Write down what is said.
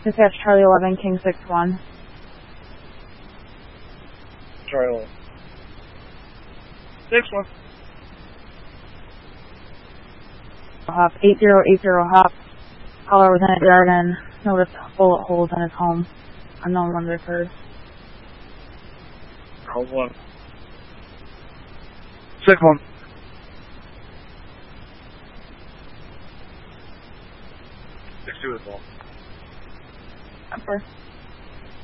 Dispatch Charlie 11, King 6-1. Charlie 11. 6-1. Hop, 8080 Hop. Caller was in a yard and noticed bullet holes in his home. Unknown when they occurred. Hold 1. 6-1. Six 2 as well. Upper.